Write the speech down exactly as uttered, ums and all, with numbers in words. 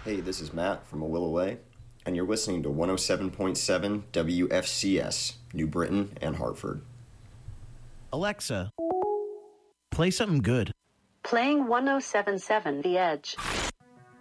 Hey, this is Matt from A Will Away, and you're listening to one oh seven point seven W F C S, New Britain and Hartford. Alexa, play something good. Playing one oh seven point seven The Edge.